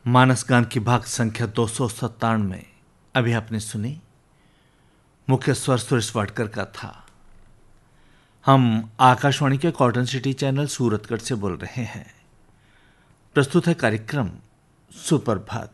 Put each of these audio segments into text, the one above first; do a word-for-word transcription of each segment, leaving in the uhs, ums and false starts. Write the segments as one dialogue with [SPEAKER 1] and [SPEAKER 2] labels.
[SPEAKER 1] मानस गान की भाग संख्या दो सौ सत्तानवे अभी आपने सुनी। मुख्य स्वर सुरेश वाडकर का था। हम आकाशवाणी के कॉटन सिटी चैनल सूरतगढ़ से बोल रहे हैं। प्रस्तुत है कार्यक्रम सुप्रभात।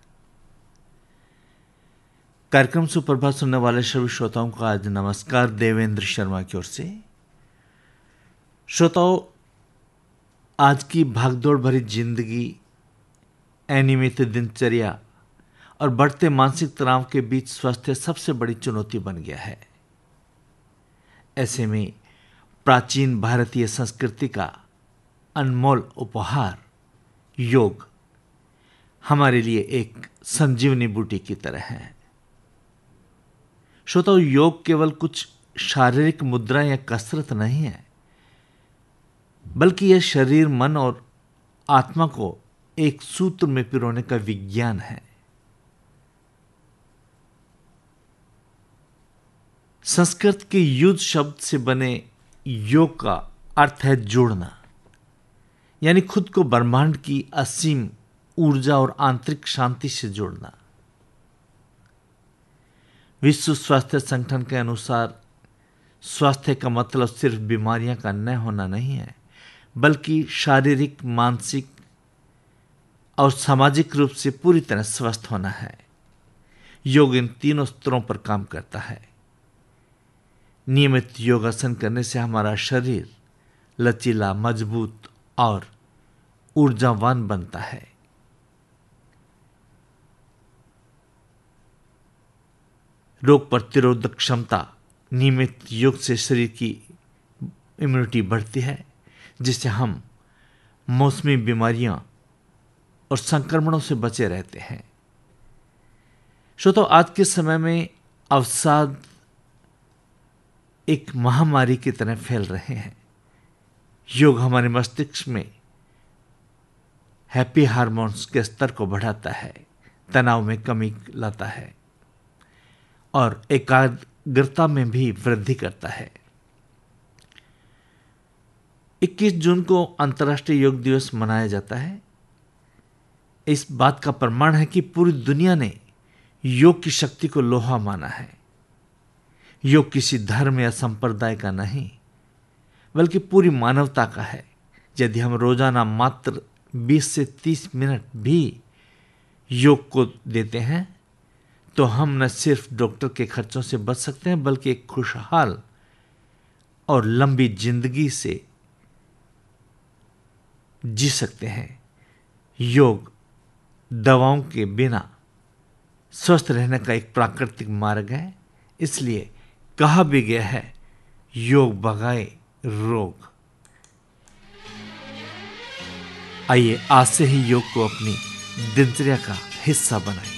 [SPEAKER 1] कार्यक्रम सुप्रभात सुनने वाले सभी श्रोताओं का आज नमस्कार देवेंद्र शर्मा की ओर से। श्रोताओं, आज की भागदौड़ भरी जिंदगी, अनियमित दिनचर्या और बढ़ते मानसिक तनाव के बीच स्वास्थ्य सबसे बड़ी चुनौती बन गया है। ऐसे में प्राचीन भारतीय संस्कृति का अनमोल उपहार योग हमारे लिए एक संजीवनी बूटी की तरह है। श्रोताओ, योग केवल कुछ शारीरिक मुद्रा या कसरत नहीं है, बल्कि यह शरीर, मन और आत्मा को एक सूत्र में पिरोने का विज्ञान है। संस्कृत के युद्ध शब्द से बने योग का अर्थ है जोड़ना, यानी खुद को ब्रह्मांड की असीम ऊर्जा और आंतरिक शांति से जोड़ना। विश्व स्वास्थ्य संगठन के अनुसार स्वास्थ्य का मतलब सिर्फ बीमारियां का न होना नहीं है, बल्कि शारीरिक, मानसिक और सामाजिक रूप से पूरी तरह स्वस्थ होना है। योग इन तीनों स्तरों पर काम करता है। नियमित योगासन करने से हमारा शरीर लचीला, मजबूत और ऊर्जावान बनता है। रोग प्रतिरोधक क्षमता, नियमित योग से शरीर की इम्यूनिटी बढ़ती है, जिससे हम मौसमी बीमारियां और संक्रमणों से बचे रहते हैं। श्रोताओ, आज के समय में अवसाद एक महामारी की तरह फैल रहे हैं। योग हमारे मस्तिष्क में हैप्पी हार्मोन्स के स्तर को बढ़ाता है, तनाव में कमी लाता है और एकाग्रता में भी वृद्धि करता है। इक्कीस जून को अंतर्राष्ट्रीय योग दिवस मनाया जाता है। इस बात का प्रमाण है कि पूरी दुनिया ने योग की शक्ति को लोहा माना है। योग किसी धर्म या संप्रदाय का नहीं, बल्कि पूरी मानवता का है। यदि हम रोजाना मात्र बीस से तीस मिनट भी योग को देते हैं, तो हम न सिर्फ डॉक्टर के खर्चों से बच सकते हैं, बल्कि एक खुशहाल और लंबी जिंदगी से जी सकते हैं। योग दवाओं के बिना स्वस्थ रहने का एक प्राकृतिक मार्ग है। इसलिए कहा भी गया है, योग भगाए रोग। आइए आज से ही योग को अपनी दिनचर्या का हिस्सा बनाएं।